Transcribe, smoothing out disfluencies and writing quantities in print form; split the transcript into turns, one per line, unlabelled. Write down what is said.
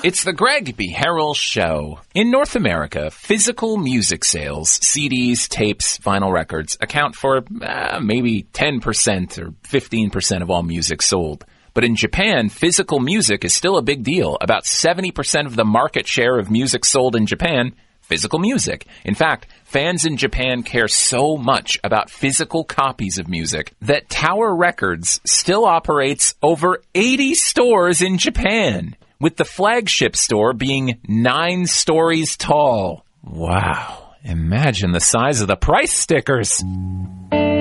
It's the Greg B. Harrell Show. In North America, physical music sales, CDs, tapes, vinyl records, account for maybe 10% or 15% of all music sold. But in Japan, physical music is still a big deal. About 70% of the market share of music sold in Japan, physical music. In fact, fans in Japan care so much about physical copies of music that Tower Records still operates over 80 stores in Japan, with the flagship store being 9 stories tall. Wow. Imagine the size of the price stickers.